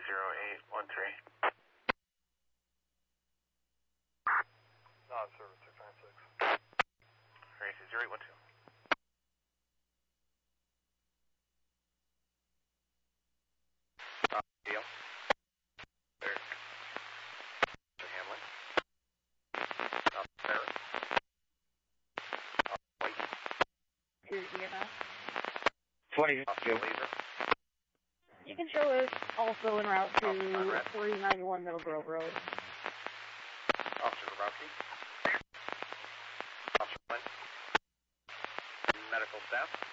0813. Non-service 696. Gracie 0812. Deal. There. Mr. Hamlin. There. White. To EMS. 20. Officer Laser. You can show us also en route to 391 Middle Grove Road. Officer Grabowski. Officer Flynn. Medical staff.